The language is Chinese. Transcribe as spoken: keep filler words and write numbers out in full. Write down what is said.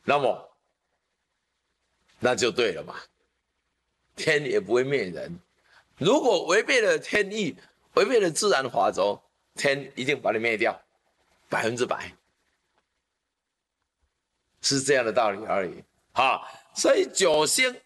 那么那就对了嘛，天也不会灭人。如果违背了天意，违背了自然法则，天一定把你灭掉，百分之百，是这样的道理而已。好，所以九星